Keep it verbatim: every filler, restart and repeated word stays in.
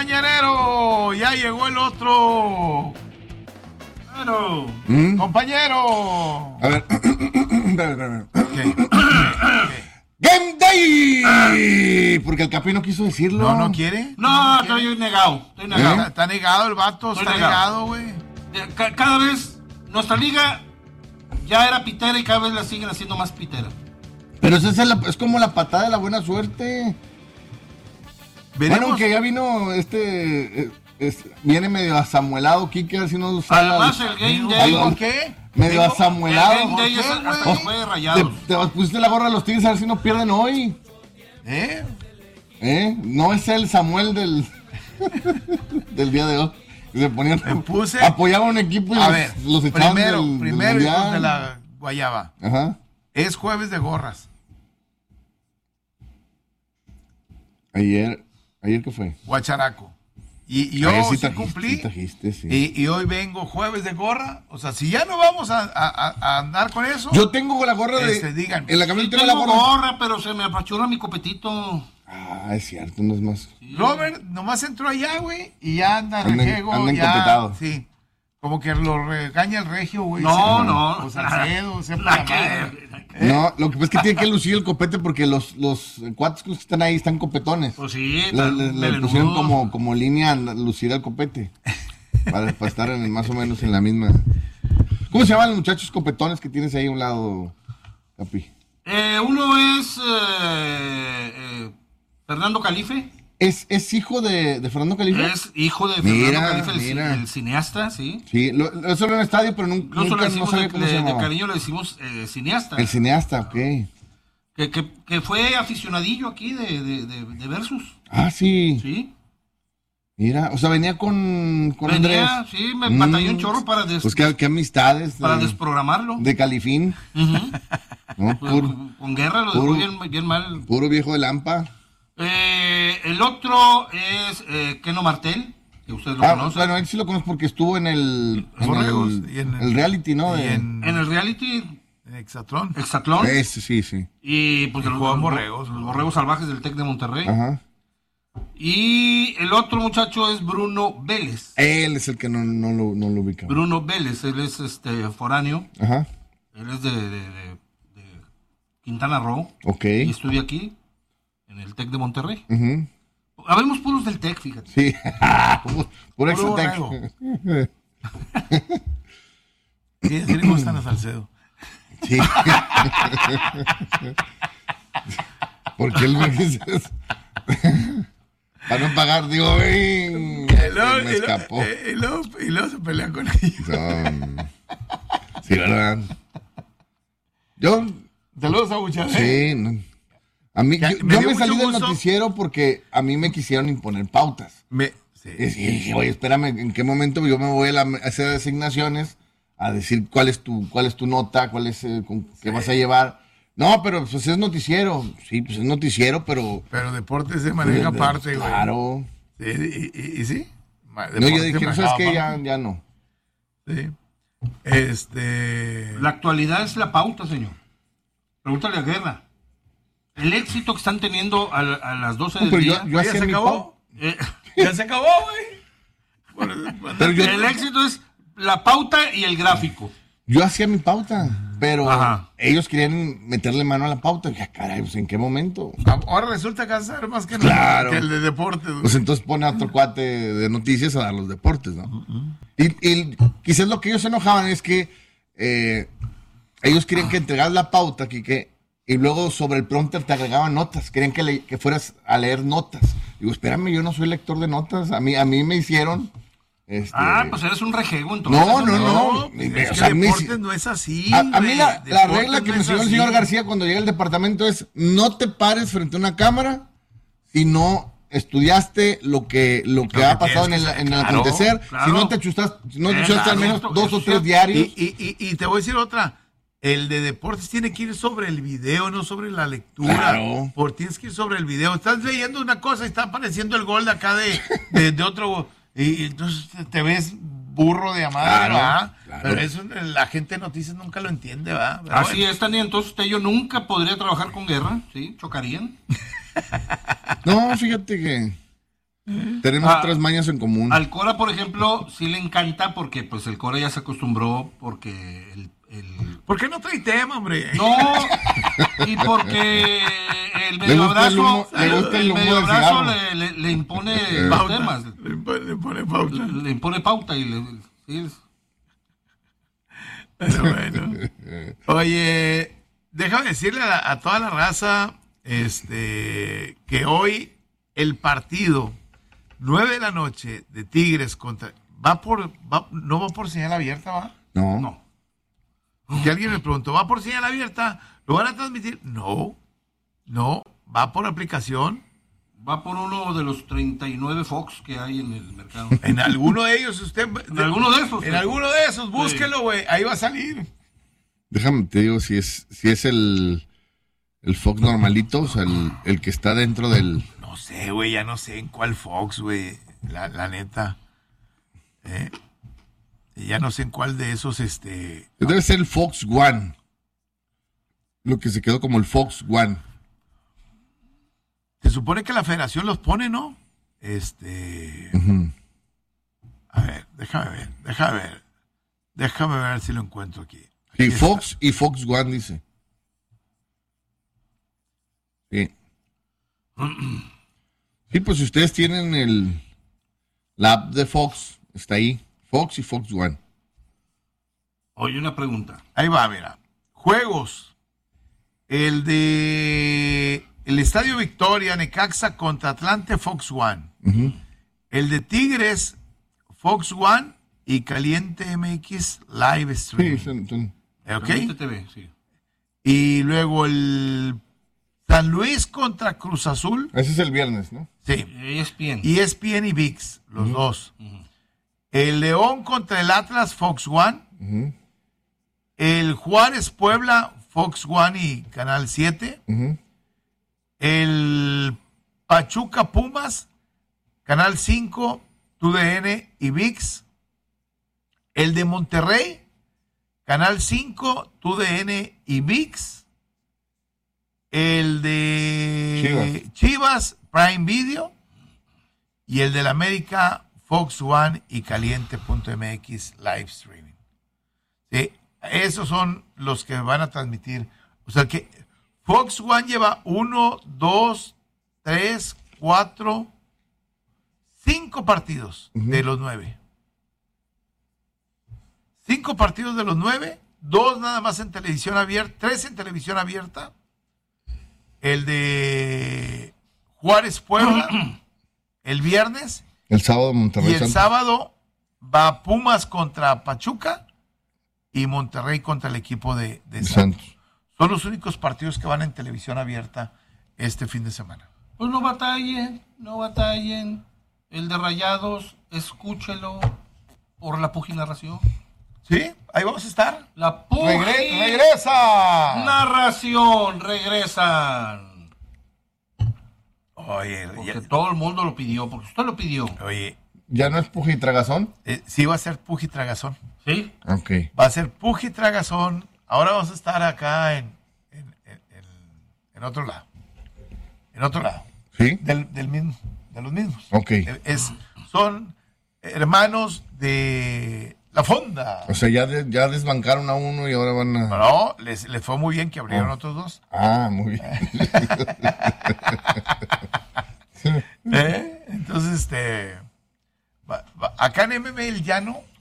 mañanero! ¡Ya llegó el otro! Bueno, ¿Mm? compañero. A ver, espérame, espérame. ¡Game Day! Porque el Capi no quiso decirlo. ¿No, no quiere? No, no estoy negado. Estoy negado. ¿Eh? Está negado el vato, estoy está negado, güey. Cada vez, nuestra liga ya era pitera y cada vez la siguen haciendo más pitera. Pero eso es, el, es como la patada de la buena suerte. ¿Veremos? Bueno, que ya vino este... Es, viene medio asamuelado, Kike, así no sale. Además, el Game Day. ¿Por qué? Medio ¿Digo? asamuelado. El Game Day es hasta los jueves rayados. Te, te pusiste la gorra de los Tigres a ver si no pierden hoy. ¿Eh? ¿Eh? No es el Samuel del, del día de hoy. Se ponían, Me puse, apoyaba a un equipo y a los, ver, los echaban primero, del, primero del hijos de la guayaba. Ajá. Es jueves de gorras. Ayer, ¿ayer qué fue? Guacharaco. Y, y yo sí, sí trajiste, cumplí. Sí trajiste, sí. y, y hoy vengo jueves de gorra. O sea, si ya no vamos a, a, a andar con eso. Yo tengo la gorra de. Este, díganme. En la camioneta sí, tengo la gorra. gorra, pero se me apachurra mi copetito. Ah, es cierto, no es más. Sí. Robert nomás entró allá, güey, y ya anda Anda, rejego. anda ya, encopetado. Sí. Como que lo regaña el regio, güey. No, sí, no. O Salcedo, sepa La la que- madre. No, lo que pasa es que tiene que lucir el copete porque los, los cuates que están ahí están copetones. Pues sí, Le, tan le- le melenudo. pusieron como, como línea a lucir el copete. Para, para estar en el- más o menos en la misma. ¿Cómo se llaman los muchachos copetones que tienes ahí a un lado, Capi? Eh, uno es eh, eh, Fernando Calife. ¿Es, es hijo de, de Fernando Calife? Es hijo de Mira, Fernando Calife, el, mira. el cineasta, sí. Sí, lo, lo solo en el estadio, pero nunca, Incluso nunca le no decimos sabía de, cómo se de- de llamaba. cariño le decimos eh, cineasta. El cineasta, ok. Que, que, que fue aficionadillo aquí de, de, de, de Versus. Ah, sí. Sí. Mira, o sea, venía con, con Venía, Andrés. sí, me Mm, batalló un chorro para, des, Pues qué, qué amistades. para de, desprogramarlo. de Califín. Ujú. ¿No? Pues, Puro, con, con guerra lo dejó puro- bien, bien mal. puro viejo de Lampa. Eh, el otro es eh, Keno Martel, que ustedes lo Ah, conocen. bueno, él sí lo conozco porque estuvo en el, en Borregos, el, y en el- el reality, ¿no? y De- en, En el reality en Exatlón. Hexatlón. Ese, sí, sí. Y pues Y los, juegan los- borregos, los ¿no? borregos salvajes del Tec de Monterrey. Ajá. Y el otro muchacho es Bruno Vélez. Él es el que no, no, lo, no lo ubica. Bruno Vélez, él es este foráneo. Ajá. Él es de, de, de- de Quintana Roo. Ok. Y estudia aquí, en el Tec de Monterrey. Ujú. Habemos puros del Tec, fíjate. Sí. Puro Puro Exotec. borrego. Sí, así le gustan a Salcedo. Sí. Porque él me dice para no pagar, digo, ven. Y luego, Me y luego- escapó. eh, y luego- y luego se pelean con ellos. Son- Sí, ¿verdad? Yo, Saludos a Bucharé. sí. no. A mí, Ya, yo, me yo dio me mucho salí del gusto. noticiero porque a mí me quisieron imponer pautas. Me, sí. Y dije, oye, espérame, ¿en qué momento yo me voy a, la- a hacer designaciones a decir cuál es tu, cuál es tu nota, cuál es, eh, con, qué vas a llevar? No, pero pues es noticiero. Sí, pues es noticiero, pero... Pero deporte se maneja pues, aparte, güey. Claro. Sí, y, y- y sí. Ma- No, deporte yo se dije, maneja ¿sabes qué? aparte. Ya, ya no. Sí. Este. La actualidad es la pauta, señor. Pregúntale a Guerra. El éxito que están teniendo a, a las doce No, del pero día. yo, yo ¿Ya hacía se mi acabó? pau- eh, Ya se acabó, güey. Por- Pero yo- el éxito es la pauta y el gráfico. Yo hacía mi pauta, pero Ajá. ellos querían meterle mano a la pauta. Y dije, caray, pues ¿en qué momento? Ahora resulta que vas a saber más que, Claro. que el de deportes, güey. Pues entonces pone a otro cuate de noticias a dar los deportes, ¿no? Y, y quizás lo que ellos se enojaban es que eh, ellos querían que entregaras la pauta, Quique, y luego sobre el prompter te agregaban notas. Querían que, le- que fueras a leer notas. Digo, espérame, yo no soy lector de notas. A mí, a mí me hicieron... Este, Ah, pues eres un rejego entonces. No, no, hombre. no. pues o es que sea, a mí deportes sí- no es así. A, a mí güey. la, la Deportes regla que no me es enseñó el así. señor García cuando llega al departamento es no te pares frente a una cámara si no estudiaste lo que lo que Lo ha que pasado en tienes el, que en el saber, acontecer, claro, si no claro. te chustaste, si no te Eh, chustaste al claro, menos esto- dos o eso tres es- diarios. Y, y, y, y te voy a decir otra. El de deportes tiene que ir sobre el video, no sobre la lectura. Claro. Porque tienes que ir sobre el video. Estás leyendo una cosa y está apareciendo el gol de acá de, de, de otro. Y, y entonces te- te ves burro de amar, Claro, ¿verdad? claro. Pero eso la gente de noticias nunca lo entiende, ¿verdad? Pero Así bueno. es, Tania. Entonces usted y yo nunca podría trabajar con Guerra. ¿Sí? Chocarían. No, fíjate que Tenemos Ah, otras mañas en común. Al Cora, por ejemplo, sí le encanta porque pues el Cora ya se acostumbró porque el... el- ¿Por qué no trae tema, hombre? No, y porque el Le gusta el medio humo- abrazo, le gusta el el humo medio del abrazo cigarro. le, le- le impone los Pauta. temas, Le pone, le pone pauta. le impone pauta y le... sí, es- Pero bueno. Oye, déjame decirle a, a toda la raza este, que hoy el partido, nueve de la noche, de Tigres contra... va por va- no va por señal abierta, ¿va? No. no. Que alguien me preguntó, ¿va por señal abierta? ¿Lo van a transmitir? No, no, va por aplicación. Va por uno de los treinta y nueve Fox que hay en el mercado. En alguno de ellos, usted... En alguno de esos. En sí. alguno de esos, búsquelo, güey, ahí va a salir. Déjame, te digo, si es, si es el, el Fox normalito, o sea, el, el que está dentro del... No sé, güey, ya no sé en cuál Fox, güey, la, la neta. ¿Eh? Ya no sé en cuál de esos, este... Debe ser el Fox One. Lo que se quedó como el Fox One. Se supone que la federación los pone, ¿no? Este... Ujú. A ver, déjame ver, déjame ver. Déjame ver si lo encuentro aquí. Sí, Aquí Fox y Fox One dice. Sí. Sí, pues si ustedes tienen el la app de Fox, está ahí. Fox y Fox One. Oye, una pregunta. Ahí va, mira. Juegos. El de... El Estadio Victoria, Necaxa contra Atlante, Fox One. Ujú. El de Tigres, Fox One y Caliente M X Live Sí, Stream. son- son- ¿Ok? Caliente T V, sí. Y luego el San Luis contra Cruz Azul. ese es el viernes, ¿no? Sí. E S P N. Y E S P N y V I X, los dos. El León contra el Atlas, Fox One. Ujú, El Juárez Puebla, Fox One y Canal siete. ujú. El Pachuca Pumas, Canal cinco, T U D N y V I X. El de Monterrey, Canal cinco, T U D N y V I X. El de Chivas. Chivas, Prime Video. Y el del América, Fox One y Caliente punto M X Live Streaming. Sí, esos son los que van a transmitir. O sea que Fox One lleva uno, dos, tres, cuatro, cinco partidos de los nueve. Cinco partidos de los nueve, dos nada más en televisión abierta, tres en televisión abierta. El de Juárez Puebla el viernes. El sábado Monterrey Y el Santos. sábado va Pumas contra Pachuca y Monterrey contra el equipo de, de de Santos. Santos. Son los únicos partidos que van en televisión abierta este fin de semana. Pues no batallen, no batallen. El de Rayados, escúchelo por la Puji Narración. ¿Sí? Ahí vamos a estar. La Puji Regre- ¡Regresa! Narración, regresan. Oye, Porque ya- todo el mundo lo pidió, porque usted lo pidió. oye ¿Ya no es Puji Tragazón? eh, sí va a ser Puji Tragazón. ¿Sí? Ok. Va a ser Puji Tragazón. Ahora vamos a estar acá en, en, en- en- en otro lado. En otro lado. ¿Sí? Del, del mismo, de los mismos. Ok. Es, son hermanos de la Fonda. O sea, ya, de- ya desbancaron a uno y ahora van a... No, les, les fue muy bien que abrieron otros dos. Ah, muy bien. ¿Eh? Entonces, este, va- va- acá en M M El Llano